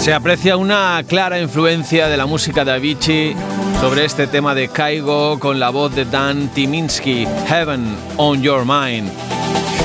Se aprecia una clara influencia de la música de Avicii sobre este tema de Kygo con la voz de Dan Tyminski, Heaven on Your Mind.